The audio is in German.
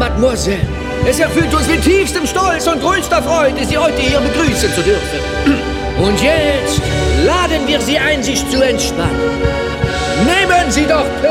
Mademoiselle. Es erfüllt uns mit tiefstem Stolz und größter Freude, Sie heute hier begrüßen zu dürfen. Und jetzt laden wir Sie ein, sich zu entspannen. Nehmen Sie doch